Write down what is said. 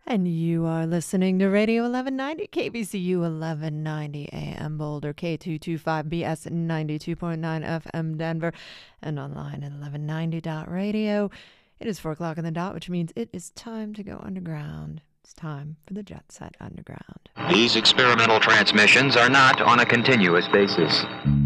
And you are listening to Radio 1190, KBCU 1190 AM Boulder, K225BS 92.9 FM Denver, and online at 1190.radio. It is 4 o'clock on the dot, which means it is time to go underground. It's time for the Jet Set Underground. These experimental transmissions are not on a continuous basis.